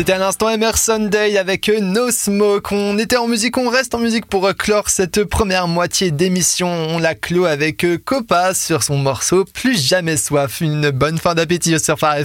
C'était à l'instant Emerson Day avec No Smoke. On était en musique, on reste en musique pour clore cette première moitié d'émission. On la clôt avec Copa sur son morceau Plus jamais soif. Une bonne fin d'appétit sur Phare